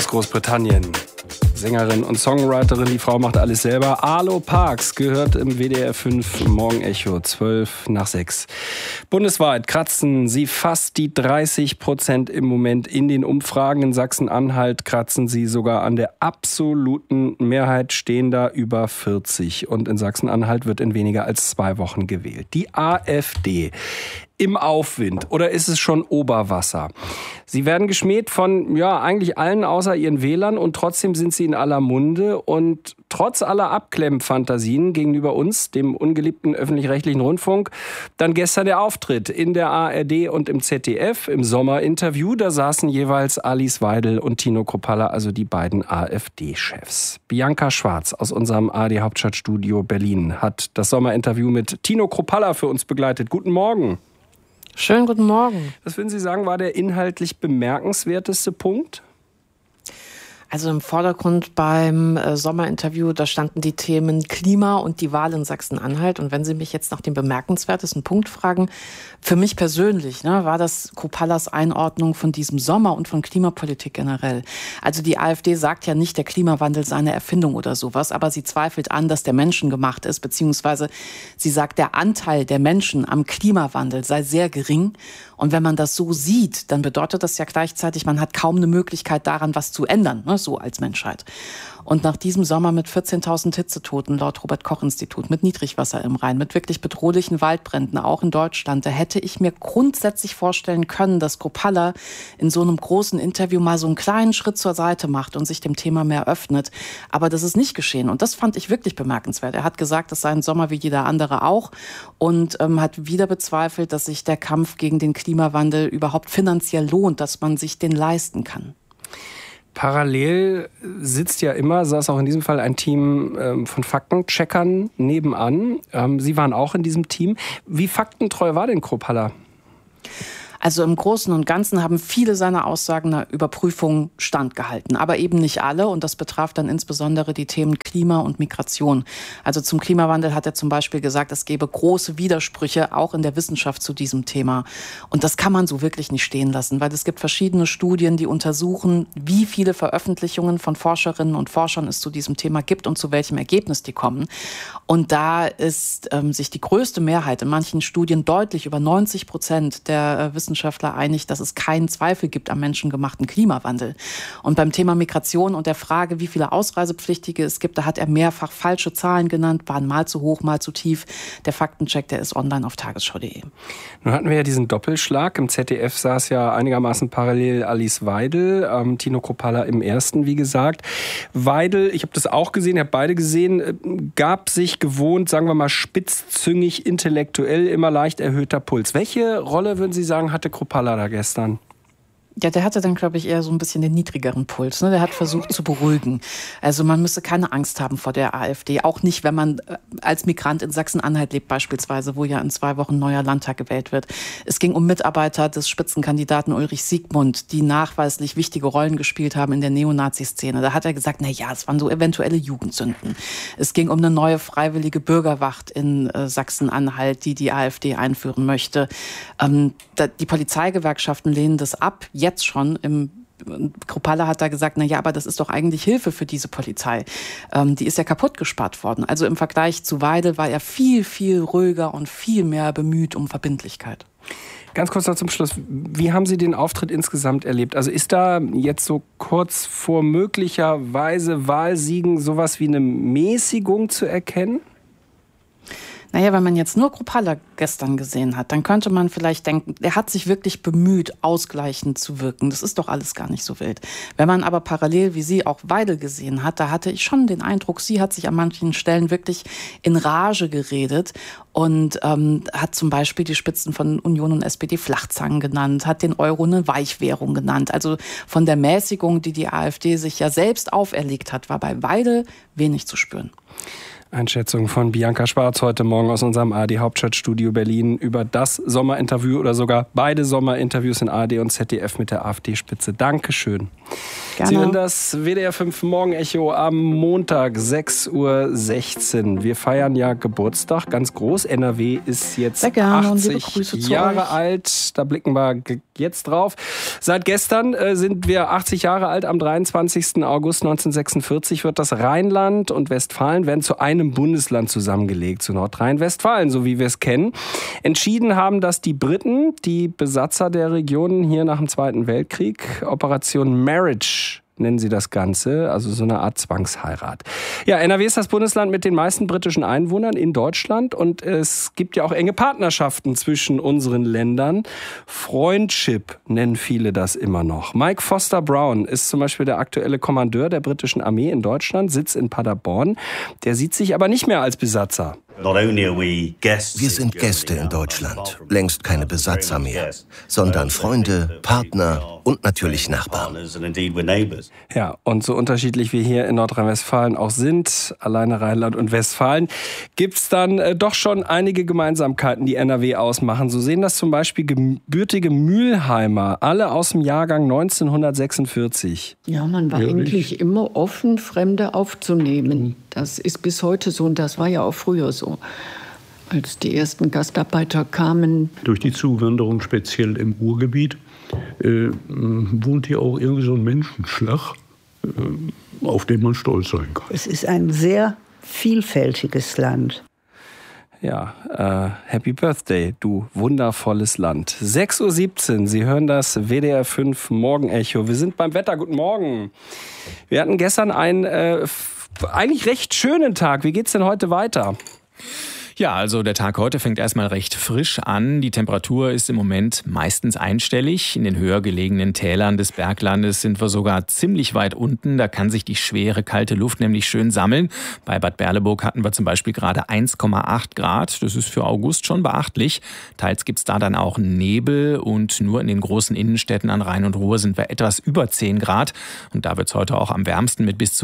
Großbritannien. Sängerin und Songwriterin, die Frau macht alles selber. Arlo Parks gehört im WDR 5 Morgenecho, 5:12. Bundesweit kratzen sie fast die 30% im Moment in den Umfragen. In Sachsen-Anhalt kratzen sie sogar an der absoluten Mehrheit, stehen da über 40. Und in Sachsen-Anhalt wird in weniger als 2 Wochen gewählt. Die AfD im Aufwind oder ist es schon Oberwasser? Sie werden geschmäht von eigentlich allen außer ihren Wählern und trotzdem sind sie in aller Munde und trotz aller Abklemmfantasien gegenüber uns, dem ungeliebten öffentlich-rechtlichen Rundfunk, dann gestern der Auftritt in der ARD und im ZDF im Sommerinterview. Da saßen jeweils Alice Weidel und Tino Kruppalla, also die beiden AfD-Chefs. Bianca Schwarz aus unserem ARD-Hauptstadtstudio Berlin hat das Sommerinterview mit Tino Kruppalla für uns begleitet. Guten Morgen. Schönen guten Morgen. Was würden Sie sagen, war der inhaltlich bemerkenswerteste Punkt? Also im Vordergrund beim Sommerinterview, da standen die Themen Klima und die Wahl in Sachsen-Anhalt. Und wenn Sie mich jetzt nach dem bemerkenswertesten Punkt fragen, für mich persönlich war das Kruppallas Einordnung von diesem Sommer und von Klimapolitik generell. Also die AfD sagt ja nicht, der Klimawandel sei eine Erfindung oder sowas, aber sie zweifelt an, dass der menschengemacht ist, beziehungsweise sie sagt, der Anteil der Menschen am Klimawandel sei sehr gering. Und wenn man das so sieht, dann bedeutet das ja gleichzeitig, man hat kaum eine Möglichkeit daran, was zu ändern, so als Menschheit. Und nach diesem Sommer mit 14.000 Hitzetoten laut Robert-Koch-Institut, mit Niedrigwasser im Rhein, mit wirklich bedrohlichen Waldbränden, auch in Deutschland, da hätte ich mir grundsätzlich vorstellen können, dass Kruppalla in so einem großen Interview mal so einen kleinen Schritt zur Seite macht und sich dem Thema mehr öffnet. Aber das ist nicht geschehen. Und das fand ich wirklich bemerkenswert. Er hat gesagt, es sei ein Sommer wie jeder andere auch und hat wieder bezweifelt, dass sich der Kampf gegen den Klimawandel überhaupt finanziell lohnt, dass man sich den leisten kann. Parallel saß auch in diesem Fall ein Team von Faktencheckern nebenan. Sie waren auch in diesem Team. Wie faktentreu war denn Kruppalla? Also im Großen und Ganzen haben viele seiner Aussagen einer Überprüfung standgehalten, aber eben nicht alle. Und das betraf dann insbesondere die Themen Klima und Migration. Also zum Klimawandel hat er zum Beispiel gesagt, es gäbe große Widersprüche auch in der Wissenschaft zu diesem Thema. Und das kann man so wirklich nicht stehen lassen, weil es gibt verschiedene Studien, die untersuchen, wie viele Veröffentlichungen von Forscherinnen und Forschern es zu diesem Thema gibt und zu welchem Ergebnis die kommen. Und da ist sich die größte Mehrheit in manchen Studien deutlich über 90% der Wissenschaftler einig, dass es keinen Zweifel gibt am menschengemachten Klimawandel. Und beim Thema Migration und der Frage, wie viele Ausreisepflichtige es gibt, da hat er mehrfach falsche Zahlen genannt, waren mal zu hoch, mal zu tief. Der Faktencheck, der ist online auf tagesschau.de. Nun hatten wir ja diesen Doppelschlag. Im ZDF saß ja einigermaßen parallel Alice Weidel, Tino Kruppalla im ersten, wie gesagt. Weidel, ich habe das auch gesehen, ich habe beide gesehen, gab sich gewohnt, sagen wir mal spitzzüngig, intellektuell, immer leicht erhöhter Puls. Welche Rolle, würden Sie sagen, hatte Kruppalla da gestern? Ja, der hatte dann, glaube ich, eher so ein bisschen den niedrigeren Puls. Der hat versucht zu beruhigen. Also man müsse keine Angst haben vor der AfD. Auch nicht, wenn man als Migrant in Sachsen-Anhalt lebt beispielsweise, wo ja in 2 Wochen ein neuer Landtag gewählt wird. Es ging um Mitarbeiter des Spitzenkandidaten Ulrich Siegmund, die nachweislich wichtige Rollen gespielt haben in der Neonazi-Szene. Da hat er gesagt, es waren so eventuelle Jugendsünden. Es ging um eine neue freiwillige Bürgerwacht in Sachsen-Anhalt, die AfD einführen möchte. Die Polizeigewerkschaften lehnen das ab. Jetzt schon. Kruppalla hat da gesagt, aber das ist doch eigentlich Hilfe für diese Polizei. Die ist ja kaputt gespart worden. Also im Vergleich zu Weidel war er viel, viel ruhiger und viel mehr bemüht um Verbindlichkeit. Ganz kurz noch zum Schluss. Wie haben Sie den Auftritt insgesamt erlebt? Also ist da jetzt so kurz vor möglicherweise Wahlsiegen sowas wie eine Mäßigung zu erkennen? Wenn man jetzt nur Kruppalla gestern gesehen hat, dann könnte man vielleicht denken, er hat sich wirklich bemüht, ausgleichend zu wirken. Das ist doch alles gar nicht so wild. Wenn man aber parallel wie sie auch Weidel gesehen hat, da hatte ich schon den Eindruck, sie hat sich an manchen Stellen wirklich in Rage geredet und hat zum Beispiel die Spitzen von Union und SPD Flachzangen genannt, hat den Euro eine Weichwährung genannt. Also von der Mäßigung, die AfD sich ja selbst auferlegt hat, war bei Weidel wenig zu spüren. Einschätzung von Bianca Schwarz heute Morgen aus unserem ARD-Hauptstadtstudio Berlin über das Sommerinterview oder sogar beide Sommerinterviews in ARD und ZDF mit der AfD-Spitze. Dankeschön. Gerne. Sie hören das WDR 5 Morgenecho am Montag, 6:16 Uhr. Wir feiern ja Geburtstag ganz groß. NRW ist jetzt 80 Jahre alt. Da blicken wir jetzt drauf. Seit gestern sind wir 80 Jahre alt. Am 23. August 1946 wird das Rheinland und Westfalen werden zu einem Bundesland zusammengelegt, zu Nordrhein-Westfalen, so wie wir es kennen. Entschieden haben das die Briten, die Besatzer der Regionen hier nach dem Zweiten Weltkrieg. Operation Marriage nennen sie das Ganze, also so eine Art Zwangsheirat. Ja, NRW ist das Bundesland mit den meisten britischen Einwohnern in Deutschland und es gibt ja auch enge Partnerschaften zwischen unseren Ländern. Friendship nennen viele das immer noch. Mike Foster Brown ist zum Beispiel der aktuelle Kommandeur der britischen Armee in Deutschland, sitzt in Paderborn. Der sieht sich aber nicht mehr als Besatzer. Wir sind Gäste in Deutschland, längst keine Besatzer mehr, sondern Freunde, Partner und natürlich Nachbarn. Ja, und so unterschiedlich wir hier in Nordrhein-Westfalen auch sind, alleine Rheinland und Westfalen, gibt's dann doch schon einige Gemeinsamkeiten, die NRW ausmachen. So sehen das zum Beispiel gebürtige Mülheimer, alle aus dem Jahrgang 1946. Ja, man war eigentlich immer offen, Fremde aufzunehmen. Das ist bis heute so und das war ja auch früher so. Als die ersten Gastarbeiter kamen. Durch die Zuwanderung, speziell im Ruhrgebiet, wohnt hier auch irgendwie so ein Menschenschlag, auf den man stolz sein kann. Es ist ein sehr vielfältiges Land. Ja, Happy Birthday, du wundervolles Land. 6:17 Uhr, Sie hören das WDR 5 Morgenecho. Wir sind beim Wetter, guten Morgen. Wir hatten gestern einen eigentlich recht schönen Tag. Wie geht's denn heute weiter? Ja, also der Tag heute fängt erstmal recht frisch an. Die Temperatur ist im Moment meistens einstellig. In den höher gelegenen Tälern des Berglandes sind wir sogar ziemlich weit unten. Da kann sich die schwere, kalte Luft nämlich schön sammeln. Bei Bad Berleburg hatten wir zum Beispiel gerade 1,8 Grad. Das ist für August schon beachtlich. Teils gibt's da dann auch Nebel und nur in den großen Innenstädten an Rhein und Ruhr sind wir etwas über 10 Grad. Und da wird's heute auch am wärmsten mit bis zu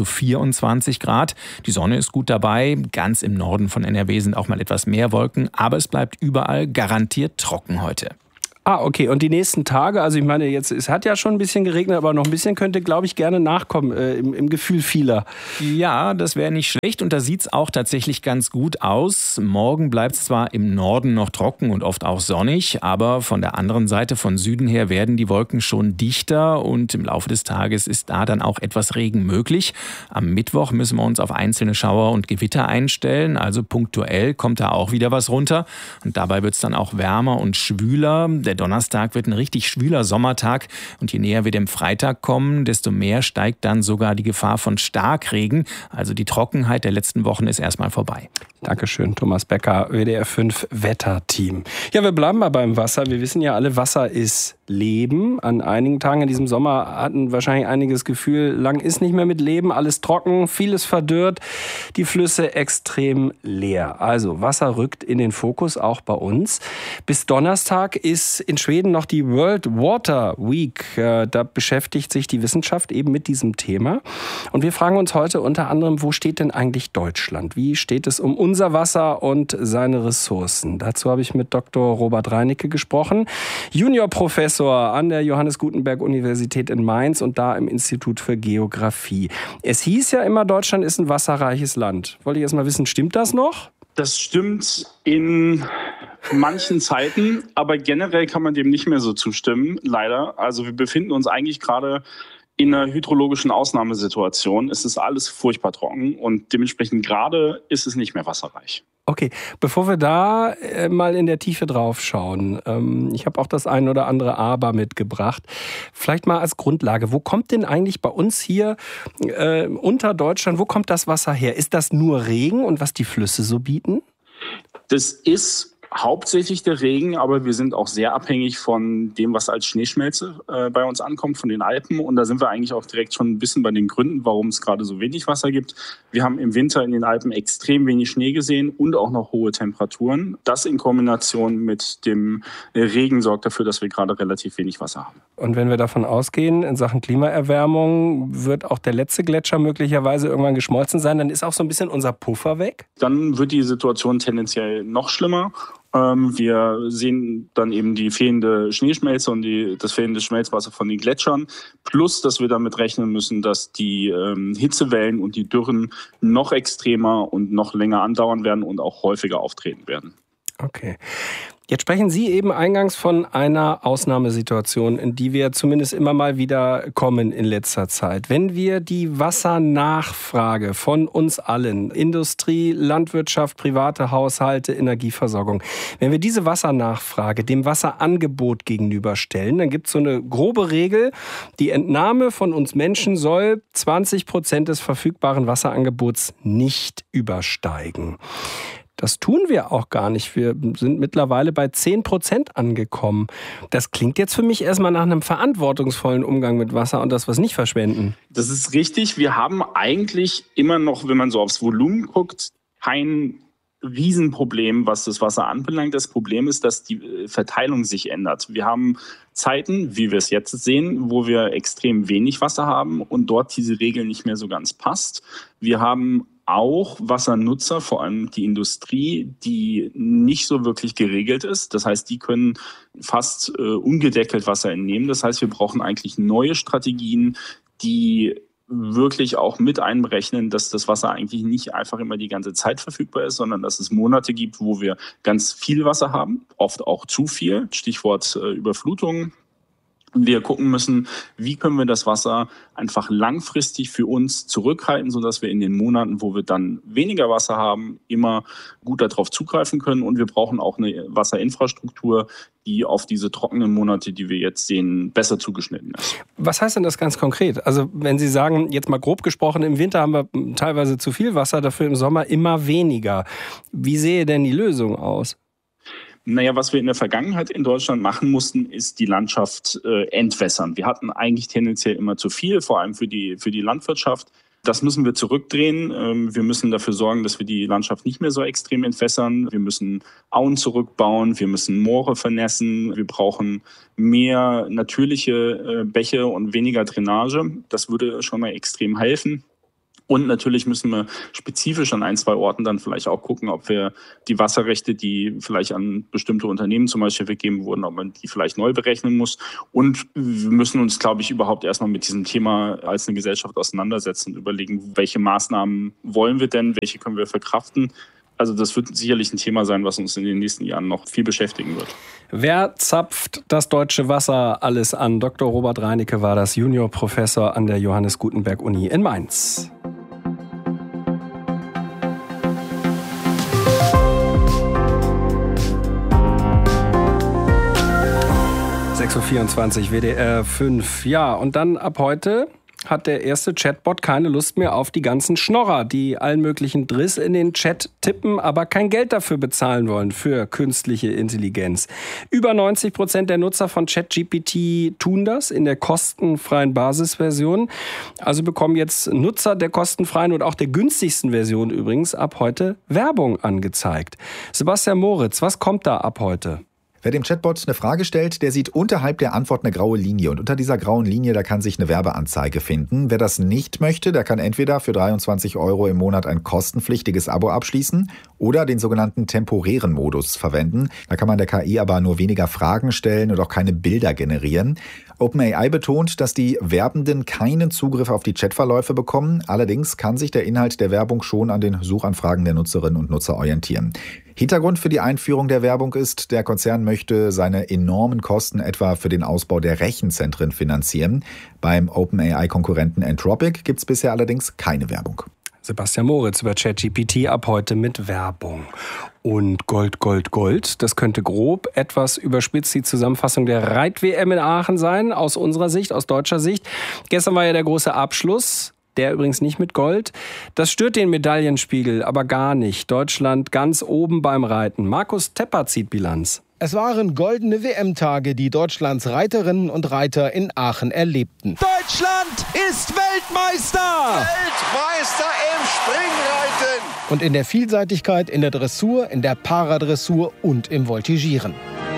24 Grad. Die Sonne ist gut dabei. Ganz im Norden von NRW sind auch mal etwas mehr Wolken, aber es bleibt überall garantiert trocken heute. Ah, okay. Und die nächsten Tage, also ich meine, jetzt, es hat ja schon ein bisschen geregnet, aber noch ein bisschen könnte, glaube ich, gerne nachkommen im Gefühl vieler. Ja, das wäre nicht schlecht und da sieht's auch tatsächlich ganz gut aus. Morgen bleibt es zwar im Norden noch trocken und oft auch sonnig, aber von der anderen Seite, von Süden her, werden die Wolken schon dichter und im Laufe des Tages ist da dann auch etwas Regen möglich. Am Mittwoch müssen wir uns auf einzelne Schauer und Gewitter einstellen, also punktuell kommt da auch wieder was runter und dabei wird's dann auch wärmer und schwüler. Der Donnerstag wird ein richtig schwüler Sommertag und je näher wir dem Freitag kommen, desto mehr steigt dann sogar die Gefahr von Starkregen. Also die Trockenheit der letzten Wochen ist erstmal vorbei. Dankeschön, Thomas Becker, WDR 5 Wetterteam. Ja, wir bleiben mal beim Wasser. Wir wissen ja alle, Wasser ist Leben. An einigen Tagen in diesem Sommer hatten wahrscheinlich einiges Gefühl, lang ist nicht mehr mit Leben, alles trocken, vieles verdörrt, die Flüsse extrem leer. Also Wasser rückt in den Fokus, auch bei uns. Bis Donnerstag ist in Schweden noch die World Water Week. Da beschäftigt sich die Wissenschaft eben mit diesem Thema. Und wir fragen uns heute unter anderem, wo steht denn eigentlich Deutschland? Wie steht es um unser Wasser und seine Ressourcen? Dazu habe ich mit Dr. Robert Reinicke gesprochen, Juniorprofessor an der Johannes Gutenberg Universität in Mainz und da im Institut für Geographie. Es hieß ja immer, Deutschland ist ein wasserreiches Land. Wollte ich erst mal wissen, stimmt das noch? Das stimmt in manchen Zeiten, aber generell kann man dem nicht mehr so zustimmen, leider. Also wir befinden uns eigentlich gerade in einer hydrologischen Ausnahmesituation. Es ist alles furchtbar trocken und dementsprechend gerade ist es nicht mehr wasserreich. Okay, bevor wir da mal in der Tiefe drauf schauen, ich habe auch das ein oder andere Aber mitgebracht. Vielleicht mal als Grundlage, wo kommt denn eigentlich bei uns hier unter Deutschland, wo kommt das Wasser her? Ist das nur Regen und was die Flüsse so bieten? Das ist Hauptsächlich der Regen, aber wir sind auch sehr abhängig von dem, was als Schneeschmelze bei uns ankommt, von den Alpen. Und da sind wir eigentlich auch direkt schon ein bisschen bei den Gründen, warum es gerade so wenig Wasser gibt. Wir haben im Winter in den Alpen extrem wenig Schnee gesehen und auch noch hohe Temperaturen. Das in Kombination mit dem Regen sorgt dafür, dass wir gerade relativ wenig Wasser haben. Und wenn wir davon ausgehen, in Sachen Klimaerwärmung wird auch der letzte Gletscher möglicherweise irgendwann geschmolzen sein, dann ist auch so ein bisschen unser Puffer weg? Dann wird die Situation tendenziell noch schlimmer. Wir sehen dann eben die fehlende Schneeschmelze und das fehlende Schmelzwasser von den Gletschern. Plus, dass wir damit rechnen müssen, dass die Hitzewellen und die Dürren noch extremer und noch länger andauern werden und auch häufiger auftreten werden. Okay. Jetzt sprechen Sie eben eingangs von einer Ausnahmesituation, in die wir zumindest immer mal wieder kommen in letzter Zeit. Wenn wir die Wassernachfrage von uns allen, Industrie, Landwirtschaft, private Haushalte, Energieversorgung, wenn wir diese Wassernachfrage dem Wasserangebot gegenüberstellen, dann gibt es so eine grobe Regel, die Entnahme von uns Menschen soll 20% des verfügbaren Wasserangebots nicht übersteigen. Das tun wir auch gar nicht. Wir sind mittlerweile bei 10% angekommen. Das klingt jetzt für mich erstmal nach einem verantwortungsvollen Umgang mit Wasser und das, was nicht verschwenden. Das ist richtig. Wir haben eigentlich immer noch, wenn man so aufs Volumen guckt, kein Riesenproblem, was das Wasser anbelangt. Das Problem ist, dass die Verteilung sich ändert. Wir haben Zeiten, wie wir es jetzt sehen, wo wir extrem wenig Wasser haben und dort diese Regel nicht mehr so ganz passt. Wir haben auch Wassernutzer, vor allem die Industrie, die nicht so wirklich geregelt ist. Das heißt, die können fast ungedeckelt Wasser entnehmen. Das heißt, wir brauchen eigentlich neue Strategien, die wirklich auch mit einberechnen, dass das Wasser eigentlich nicht einfach immer die ganze Zeit verfügbar ist, sondern dass es Monate gibt, wo wir ganz viel Wasser haben, oft auch zu viel, Stichwort Überflutung. Wir gucken müssen, wie können wir das Wasser einfach langfristig für uns zurückhalten, sodass wir in den Monaten, wo wir dann weniger Wasser haben, immer gut darauf zugreifen können. Und wir brauchen auch eine Wasserinfrastruktur, die auf diese trockenen Monate, die wir jetzt sehen, besser zugeschnitten ist. Was heißt denn das ganz konkret? Also wenn Sie sagen, jetzt mal grob gesprochen, im Winter haben wir teilweise zu viel Wasser, dafür im Sommer immer weniger. Wie sähe denn die Lösung aus? Naja, was wir in der Vergangenheit in Deutschland machen mussten, ist die Landschaft entwässern. Wir hatten eigentlich tendenziell immer zu viel, vor allem für die Landwirtschaft. Das müssen wir zurückdrehen. Wir müssen dafür sorgen, dass wir die Landschaft nicht mehr so extrem entwässern. Wir müssen Auen zurückbauen, wir müssen Moore vernässen. Wir brauchen mehr natürliche Bäche und weniger Drainage. Das würde schon mal extrem helfen. Und natürlich müssen wir spezifisch an 1, 2 Orten dann vielleicht auch gucken, ob wir die Wasserrechte, die vielleicht an bestimmte Unternehmen zum Beispiel weggegeben wurden, ob man die vielleicht neu berechnen muss. Und wir müssen uns, glaube ich, überhaupt erstmal mit diesem Thema als eine Gesellschaft auseinandersetzen und überlegen, welche Maßnahmen wollen wir denn, welche können wir verkraften. Also das wird sicherlich ein Thema sein, was uns in den nächsten Jahren noch viel beschäftigen wird. Wer zapft das deutsche Wasser alles an? Dr. Robert Reinecke war das, Juniorprofessor an der Johannes Gutenberg Uni in Mainz. 6:24 Uhr, WDR 5. Ja, und dann ab heute hat der erste Chatbot keine Lust mehr auf die ganzen Schnorrer, die allen möglichen Driss in den Chat tippen, aber kein Geld dafür bezahlen wollen für künstliche Intelligenz. Über 90% der Nutzer von ChatGPT tun das in der kostenfreien Basisversion. Also bekommen jetzt Nutzer der kostenfreien und auch der günstigsten Version übrigens ab heute Werbung angezeigt. Sebastian Moritz, was kommt da ab heute? Wer dem Chatbot eine Frage stellt, der sieht unterhalb der Antwort eine graue Linie. Und unter dieser grauen Linie, da kann sich eine Werbeanzeige finden. Wer das nicht möchte, der kann entweder für 23 € im Monat ein kostenpflichtiges Abo abschließen oder den sogenannten temporären Modus verwenden. Da kann man der KI aber nur weniger Fragen stellen und auch keine Bilder generieren. OpenAI betont, dass die Werbenden keinen Zugriff auf die Chatverläufe bekommen. Allerdings kann sich der Inhalt der Werbung schon an den Suchanfragen der Nutzerinnen und Nutzer orientieren. Hintergrund für die Einführung der Werbung ist, der Konzern möchte seine enormen Kosten etwa für den Ausbau der Rechenzentren finanzieren. Beim OpenAI-Konkurrenten Anthropic gibt es bisher allerdings keine Werbung. Sebastian Moritz über ChatGPT ab heute mit Werbung. Und Gold, Gold, Gold, das könnte grob etwas überspitzt die Zusammenfassung der Reit-WM in Aachen sein, aus unserer Sicht, aus deutscher Sicht. Gestern war ja der große Abschluss. Der übrigens nicht mit Gold. Das stört den Medaillenspiegel aber gar nicht. Deutschland ganz oben beim Reiten. Markus Tepper zieht Bilanz. Es waren goldene WM-Tage, die Deutschlands Reiterinnen und Reiter in Aachen erlebten. Deutschland ist Weltmeister! Weltmeister im Springreiten! Und in der Vielseitigkeit, in der Dressur, in der Paradressur und im Voltigieren.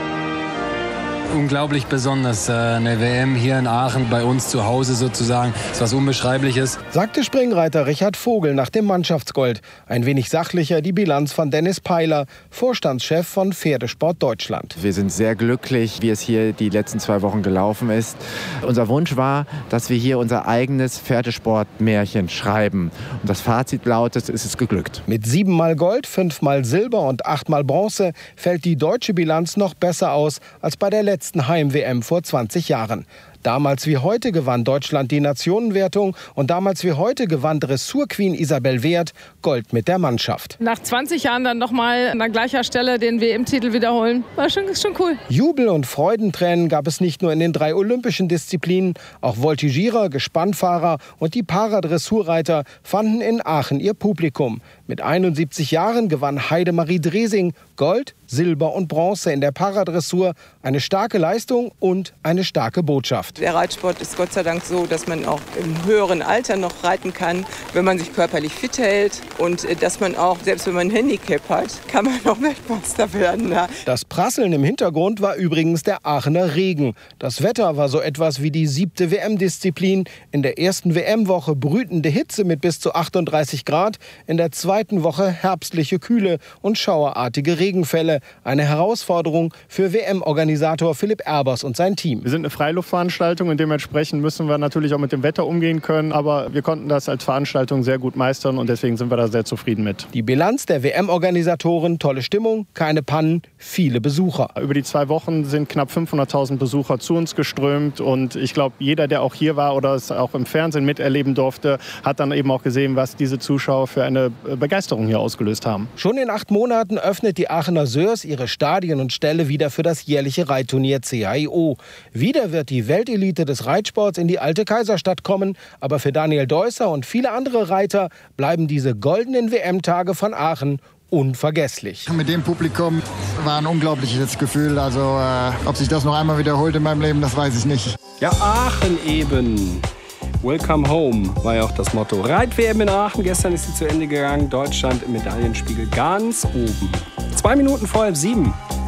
Unglaublich besonders, eine WM hier in Aachen, bei uns zu Hause sozusagen, ist was Unbeschreibliches. Sagte Springreiter Richard Vogel nach dem Mannschaftsgold. Ein wenig sachlicher die Bilanz von Dennis Peiler, Vorstandschef von Pferdesport Deutschland. Wir sind sehr glücklich, wie es hier die letzten 2 Wochen gelaufen ist. Unser Wunsch war, dass wir hier unser eigenes Pferdesportmärchen schreiben. Und das Fazit lautet, es ist geglückt. Mit 7-mal Gold, 5-mal Silber und 8-mal Bronze fällt die deutsche Bilanz noch besser aus als bei der letzten Heim-WM vor 20 Jahren. Damals wie heute gewann Deutschland die Nationenwertung und damals wie heute gewann Dressurqueen Isabel Wert Gold mit der Mannschaft. Nach 20 Jahren dann nochmal an gleicher Stelle den WM-Titel wiederholen, ist schon cool. Jubel und Freudentränen gab es nicht nur in den 3 olympischen Disziplinen, auch Voltigierer, Gespannfahrer und die Paradressurreiter fanden in Aachen ihr Publikum. Mit 71 Jahren gewann Heidemarie Dresing Gold, Silber und Bronze in der Paradressur. Eine starke Leistung und eine starke Botschaft. Der Reitsport ist Gott sei Dank so, dass man auch im höheren Alter noch reiten kann, wenn man sich körperlich fit hält. Und dass man auch, selbst wenn man ein Handicap hat, kann man auch Weltmeister werden. Das Prasseln im Hintergrund war übrigens der Aachener Regen. Das Wetter war so etwas wie die 7. WM-Disziplin. In der ersten WM-Woche brütende Hitze mit bis zu 38 Grad. In der zweiten Woche herbstliche Kühle und schauerartige Regenfälle. Eine Herausforderung für WM-Organisator Philipp Erbers und sein Team. Wir sind eine Freiluftveranstaltung und dementsprechend müssen wir natürlich auch mit dem Wetter umgehen können. Aber wir konnten das als Veranstaltung sehr gut meistern und deswegen sind wir da sehr zufrieden mit. Die Bilanz der WM-Organisatoren, tolle Stimmung, keine Pannen, viele Besucher. Über die 2 Wochen sind knapp 500.000 Besucher zu uns geströmt und ich glaube, jeder, der auch hier war oder es auch im Fernsehen miterleben durfte, hat dann eben auch gesehen, was diese Zuschauer für eine Begeisterung hier ausgelöst haben. Schon in 8 Monaten öffnet die Aachener Sörs ihre Stadien und Ställe wieder für das jährliche Reitturnier CHIO. Wieder wird die Weltelite des Reitsports in die alte Kaiserstadt kommen, aber für Daniel Deusser und viele andere Reiter bleiben diese goldenen WM-Tage von Aachen unvergesslich. Mit dem Publikum war ein unglaubliches Gefühl. Also ob sich das noch einmal wiederholt in meinem Leben, das weiß ich nicht. Ja, Aachen eben. Welcome home war ja auch das Motto. Reit-WM in Aachen, gestern ist sie zu Ende gegangen. Deutschland im Medaillenspiegel ganz oben. 2 Minuten vor 6:30.